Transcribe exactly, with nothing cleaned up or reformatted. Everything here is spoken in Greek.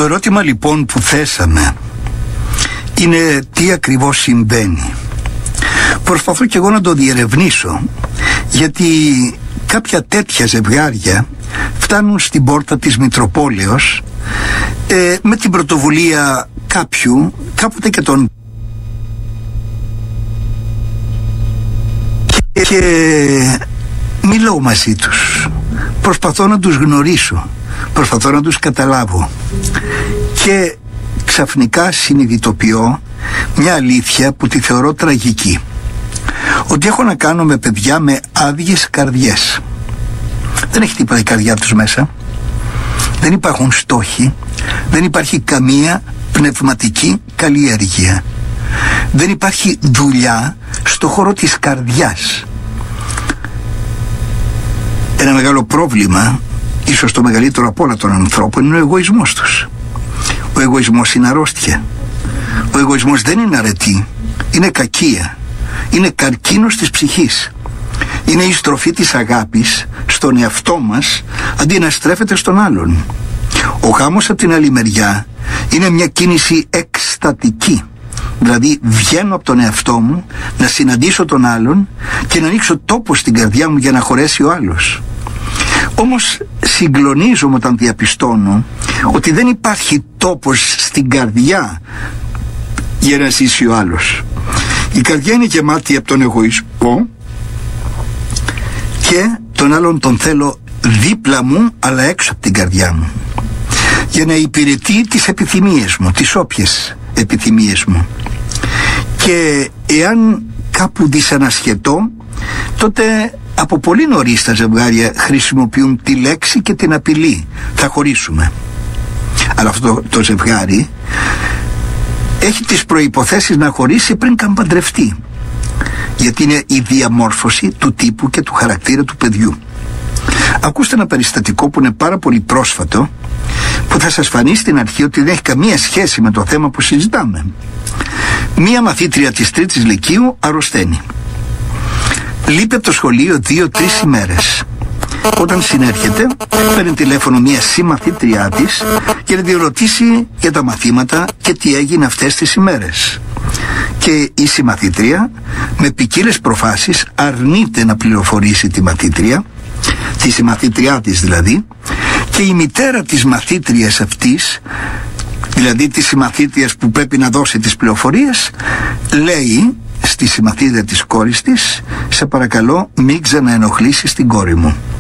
ερώτημα λοιπόν που θέσαμε είναι τι ακριβώς συμβαίνει. Προσπαθώ και εγώ να το διερευνήσω, γιατί κάποια τέτοια ζευγάρια φτάνουν στην πόρτα της Μητροπόλεως ε, με την πρωτοβουλία κάποιου, κάποτε και τον και, και μιλώ μαζί τους, προσπαθώ να τους γνωρίσω, προσπαθώ να τους καταλάβω και ξαφνικά συνειδητοποιώ μια αλήθεια που τη θεωρώ τραγική, ότι έχω να κάνω με παιδιά με άδειες καρδιές. Δεν έχει τίποτα η καρδιά τους μέσα, δεν υπάρχουν στόχοι, δεν υπάρχει καμία πνευματική καλλιέργεια, δεν υπάρχει δουλειά στο χώρο της καρδιάς. Ένα μεγάλο πρόβλημα, ίσως το μεγαλύτερο από όλα των ανθρώπων, είναι ο εγωισμός τους. Ο εγωισμός είναι αρρώστια. Ο εγωισμός δεν είναι αρετή, είναι κακία, είναι καρκίνος της ψυχής. Είναι η στροφή της αγάπης στον εαυτό μας αντί να στρέφεται στον άλλον. Ο γάμος από την άλλη μεριά είναι μια κίνηση εκστατική. Δηλαδή βγαίνω από τον εαυτό μου να συναντήσω τον άλλον και να ανοίξω τόπο στην καρδιά μου για να χωρέσει ο άλλος. Όμως συγκλονίζομαι όταν διαπιστώνω ότι δεν υπάρχει τόπος στην καρδιά για να ζήσει ο άλλος. Η καρδιά είναι γεμάτη από τον εγωισμό και τον άλλον τον θέλω δίπλα μου αλλά έξω από την καρδιά μου, για να υπηρετεί τις επιθυμίες μου, τις όποιες επιθυμίες μου. Και εάν κάπου δυσανασχετώ, τότε από πολύ νωρίς τα ζευγάρια χρησιμοποιούν τη λέξη και την απειλή, θα χωρίσουμε. Αλλά αυτό το ζευγάρι έχει τις προϋποθέσεις να χωρίσει πριν καν παντρευτεί, γιατί είναι η διαμόρφωση του τύπου και του χαρακτήρα του παιδιού. Ακούστε ένα περιστατικό που είναι πάρα πολύ πρόσφατο, που θα σας φανεί στην αρχή ότι δεν έχει καμία σχέση με το θέμα που συζητάμε. Μία μαθήτρια της τρίτης λυκείου αρρωσταίνει. Λείπει από το σχολείο δύο-τρεις ημέρες. Όταν συνέρχεται, παίρνει τηλέφωνο μια συμμαθήτριά της για να τη ρωτήσει για τα μαθήματα και τι έγινε αυτές τις ημέρες. Και η συμμαθήτρια με ποικίλες προφάσεις αρνείται να πληροφορήσει τη μαθήτρια, τη συμμαθήτριά της δηλαδή, και η μητέρα της μαθήτριας αυτής, δηλαδή της συμμαθήτριας που πρέπει να δώσει τις πληροφορίες, λέει στη συμμαθήτρια της κόρης της: «Σε παρακαλώ μην ξαναενοχλήσεις την κόρη μου».